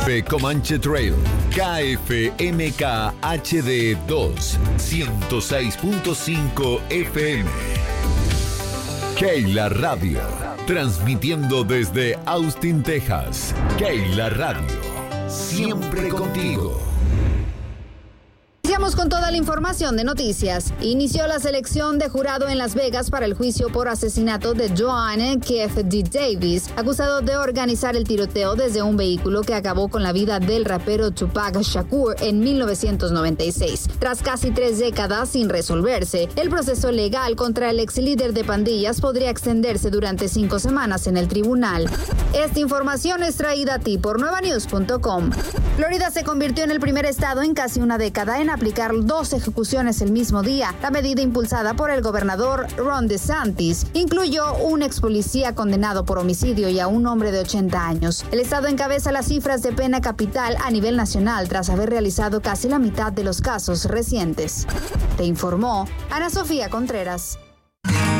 Comanche Trail, KFMK HD 2, 106.5 FM. Keila Radio, transmitiendo desde Austin, Texas. Keila Radio, siempre contigo. Iniciamos con toda la información de noticias. Inició la selección de jurado en Las Vegas para el juicio por asesinato de Joanne K.F.D. Davis, acusado de organizar el tiroteo desde un vehículo que acabó con la vida del rapero Tupac Shakur en 1996. Tras casi 3 décadas sin resolverse, el proceso legal contra el ex líder de pandillas podría extenderse durante 5 semanas en el tribunal. Esta información es traída a ti por nuevanews.com. Florida se convirtió en el primer estado en casi una década en aplicar 2 ejecuciones el mismo día. La medida, impulsada por el gobernador Ron DeSantis, incluyó un ex policía condenado por homicidio y a un hombre de 80 años. El estado encabeza las cifras de pena capital a nivel nacional tras haber realizado casi la mitad de los casos recientes. Te informó Ana Sofía Contreras.